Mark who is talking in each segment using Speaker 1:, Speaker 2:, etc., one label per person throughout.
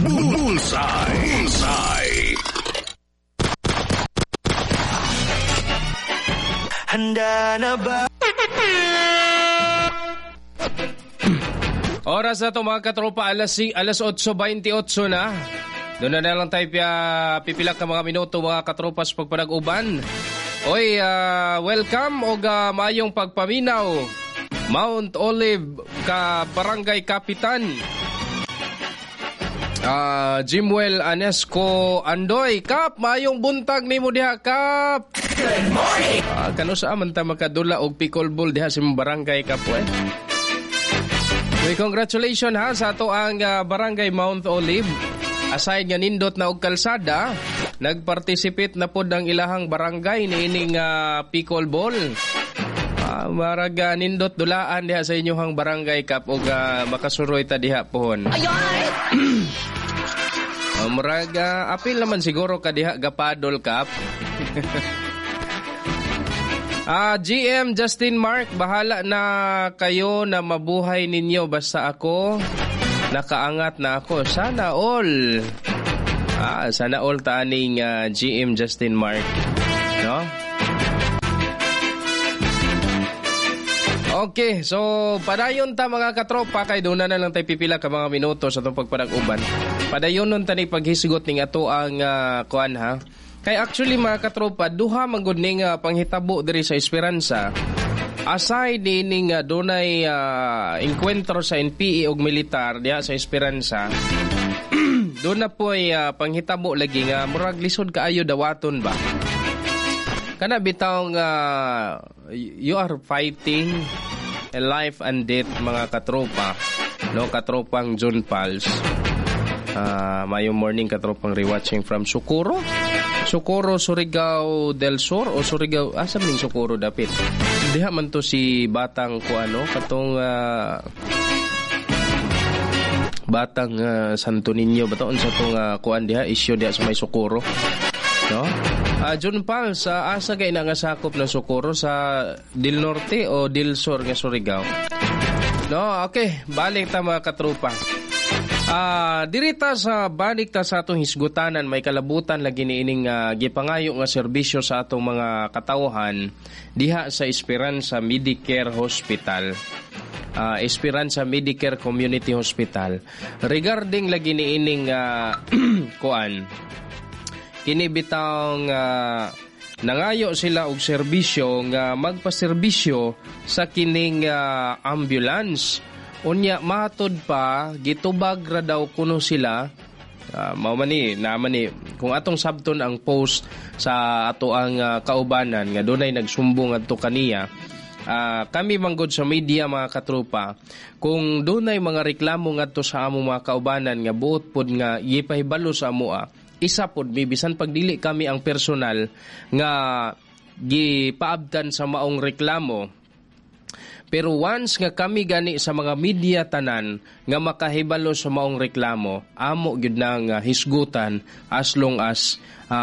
Speaker 1: Bullseye. Handa na ba?
Speaker 2: Oras na ito mga katropa, alas 8:28 na. Doon na lang tayo pipilak ka mga minuto mga katropas pagpanag-uban. Oy, welcome o maayong pagpaminaw. Mount Olive ka Barangay Kapitan. Jimwell Anesco Andoy, Kap, maayong buntag ni mo diha, Kap. Good morning. Kano sa man ta makadula og pickleball diha sa barangay, Kap, Uy, congratulations ha sa ato ang Barangay Mount Olive. Aside nga nindot na og kalsada, nagparticipate na pod ang ilahang barangay ni ining pickleball. Marag nindot dulaan diha sa inyong barangay, Kap, og makasuroy ta diha pohon. Marag apil naman siguro ka diha gapadol, Kap. GM Justin Mark, bahala na kayo na mabuhay ninyo basta ako nakaangat na ako. Sana all. Sana all taaning GM Justin Mark. No? Okay, so padayon ta mga katropa, kay doon na lang tayo pipila ka mga minuto sa itong pagpanag-uban. Padayon nun tani paghisigot ning ato ang kuan ha. Kay actually mga katropa, duha man gud ning panghitabo diri sa Esperanza. Aside ning dunay enkwentro sa NPA ug militar diha sa Esperanza. Doon na po ay panghitabo lagi nga murag lisod kaayo dawaton ba. Kana bitawng you are fighting a life and death mga katropa. No, katropang John Pals. Mayong morning katropang rewatching from Socorro, Surigao del Sur o Surigao, asa ning Socorro dapit. Diha man to si batang ko katong batang Santo Niño baton sa tong kuan diha isyu diha sa may Socorro. No? John Pals, asa kay nga sakop ng Socorro sa Del Norte o Del Sur nga Surigao. No, okay, balik ta mga katropa. Dirita sa balik ta sa atong hisgutanan, may kalabutan lagi ni ining gipangayo nga serbisyo sa atong mga katawhan diha sa Esperanza Medicare Hospital. Esperanza Medicare Community Hospital. Regarding lagi ni ining kuan, kini bitawng nangayo sila og serbisyo nga magpaserbisyo sa kining ambulance. Unya matod pa gitubag ra daw kuno sila mao man ni kung atong sabton ang post sa ato ang kaubanan nga dunay nagsumbong adto kaniya. Kami manggod sa media mga katropa, kung dunay mga reklamo ngadto sa among mga kaubanan nga buot pod nga gipahibalo sa amoa, isa pod bisan pagdili kami ang personal nga gipaabtan sa maong reklamo. Pero once nga kami gani sa mga media tanan nga makahibalo sa maong reklamo, amo gyud nang hisgutan as long as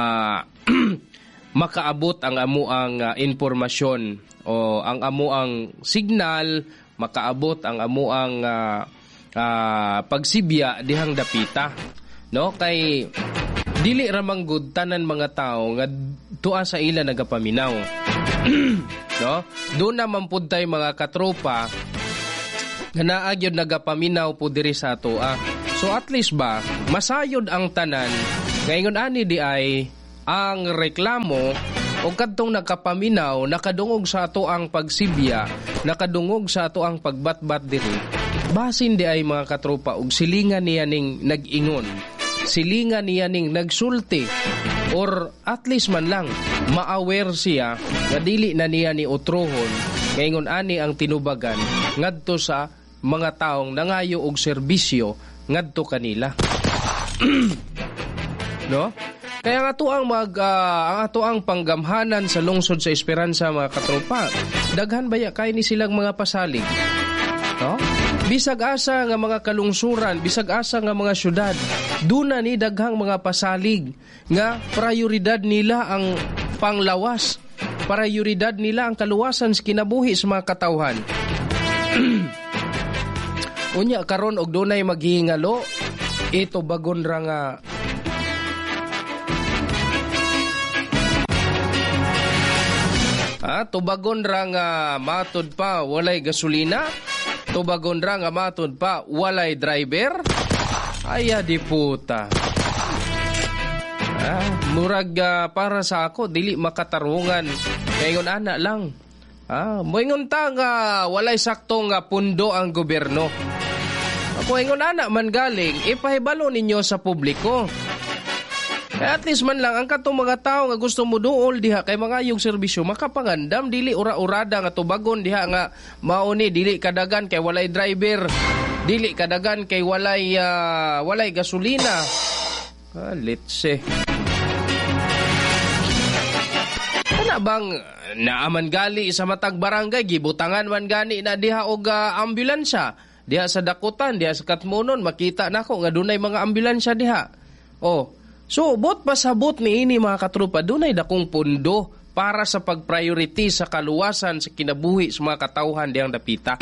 Speaker 2: makaabot ang amuang impormasyon o ang amuang signal, makaabot ang amuang pagsibya dihang dapita. No, kay dili ra manggud tanan mga tao nga tuwa sa ila nagapaminaw. No? Doon naman po tayo mga katropa nga naagyod nagapaminaw po diri sa ato. So at least ba masayod ang tanan ngayon ani di ay ang reklamo o kadtong nakapaminaw nakadungog sa ato ang pagsibya, nakadungog sa ato ang pagbatbat diri. Basin di ay mga katropa og silingan niya ning nag-ingon, silingan niya ning nagsulti, or at least man lang ma-aware siya na dili na niya ni utrohon ngayon ani ang tinubagan ngadto sa mga taong nangayo og serbisyo ngadto kanila. No? Kaya ang ato ang ang ato ang panggamhanan sa lungsod sa Esperanza mga katropa, daghan baya kay ni silang mga pasalig. No? Bisag asa nga mga kalungsuran, bisag asa nga mga syudad, duna ni daghang mga pasalig nga prioridad nila ang panglawas, prioridad nila ang kaluwasan sa kinabuhi sa mga katawhan. Unya karon og dunay maghihingalo, ito bagon ra nga tubagon ra nga matod pa walay gasolina, tubagon ra nga matod pa walay driver. Aya di puta. Murag para sa ako dili makatarungan. Kayon ana lang. Moingon ta nga walay sakto nga pundo ang gobyerno. Ako ingon ana man galing ipahibalo ninyo sa publiko. At least man lang ang katong mga tao nga gusto mo duol diha kay mga yung serbisyo makapangandam dili ura-urada nga tubagon diha nga mauni dili kadagan kay walay driver, dili kadagan kay walay gasolina. Letse. Ana bang naaman gali sa matag barangay gibutangan man gani na diha og ambulansya diha sa Dakutan, diha sa Katmonon makita nako nga dunay mga ambulansya diha. So, bot pasabot ni ini mga katropa, dunay dakong pundo para sa pag-priority sa kaluwasan sa kinabuhi sa mga katawhan diyang dapita.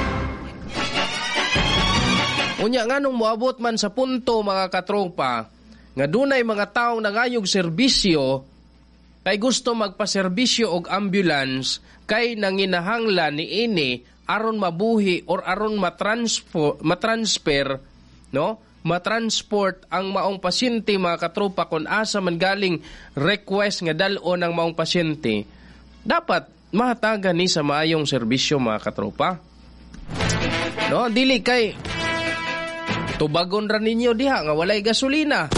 Speaker 2: Unya nganong moabot man sa punto mga katropa, nga dunay mga taong nangayog serbisyo, kay gusto magpaserbisyo og ambulance, kay nanginahanglan ni ini aron mabuhi or aron matransfer, no? Matransport ang maong pasyente mga katropa kung asa man galing request nga dal-o ng maong pasyente, dapat mahatagan ni sa maayong serbisyo mga katropa. No, dili kay tubagon ra ninyo diha nga walay gasolina.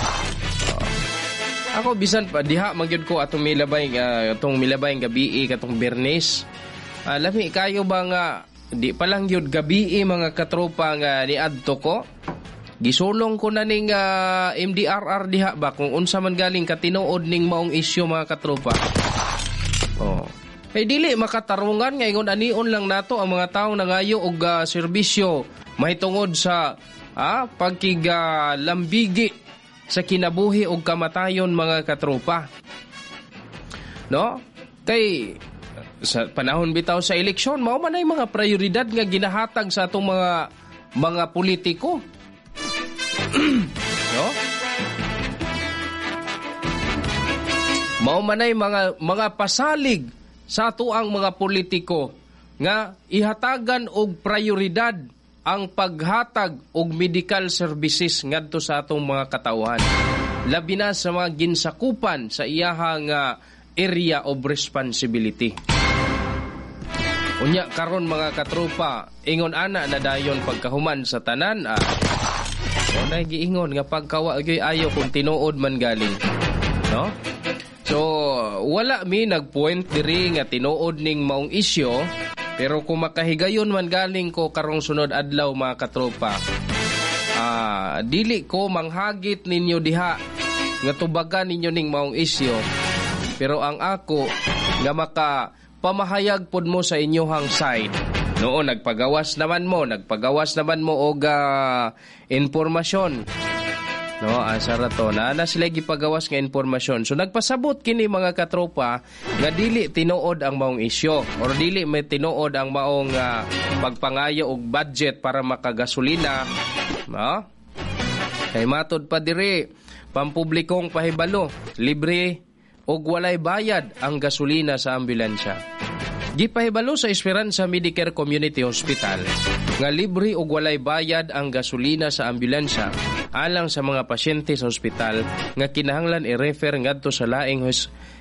Speaker 2: Ako bisan pa diha magyud ko atong milabay gabi katong Bernes. Lami kayo ba nga di pa lang yun gabi mga katropa nga niadto ko. Gisulong ko na ning MDRR diha ba kung unsa man galing katinuod ning maong isyu mga katropa. Dili makatarungan ngayon anion lang nato ang mga taong nangayo og serbisyo mahitungod sa pagkigalambigi sa kinabuhi og kamatayon mga katropa. No? Kay sa panahon bitaw sa eleksyon mao man ay mga prioridad nga ginahatag sa atong mga politiko. No? Mao manay mga pasalig sa atuang mga politiko nga ihatagan og prioridad ang paghatag og medical services ngadto sa atong mga katawhan, labi na sa mga ginsakupan sa iyahang area of responsibility. Unya karon mga katropa, ingon ana na dayon pagkahuman sa tanan giingon nga pagkawa gyud ayo kung tinuod man galing, no? So wala mi nagpoint diri nga tinuod ning maong isyu, pero kung makahigayon man galing ko karong sunod adlaw mga katropa, dili ko manghagit ninyo diha nga tubagan ninyo ning maong isyu, pero ang ako nga maka pamahayag pod mo sa inyohang side. Noon nagpagawas naman mo og informasyon. No, asara to na sila gipagawas nga informasyon. So nagpasabot kini mga katropa nga dili tinuod ang maong isyu or dili may tinuod ang maong pagpangayo og budget para makagasolina, no? Kay matod pa diri pampublikong pahibalo, libre og walay bayad ang gasolina sa ambulansya. Gipahibalo sa Esperanza Medicare Community Hospital nga libre og walay bayad ang gasolina sa ambulansya alang sa mga pasyente sa ospital nga kinahanglan i-refer ngadto sa laing